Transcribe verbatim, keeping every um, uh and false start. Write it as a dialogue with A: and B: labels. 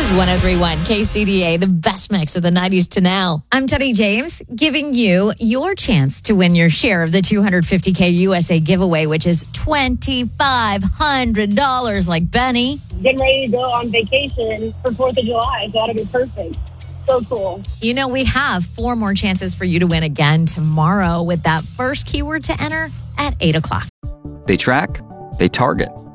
A: is one oh three point one K C D A, the best mix of the nineties to now. I'm Teddy James, giving you your chance to win your share of the two hundred fifty K U S A giveaway, which is twenty-five hundred dollars, like Benny.
B: Getting ready to go on vacation for fourth of July, so that'll be perfect. So cool.
A: You know, we have four more chances for you to win again tomorrow with that first keyword to enter at eight o'clock.
C: They track, they target,